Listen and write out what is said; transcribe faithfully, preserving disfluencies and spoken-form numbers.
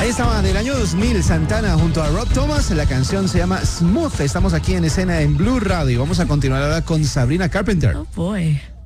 Ahí estaba, del año dos mil, Santana junto a Rob Thomas. La canción se llama Smooth. Estamos aquí en escena en Blue Radio. Vamos a continuar ahora con Sabrina Carpenter. Oh boy.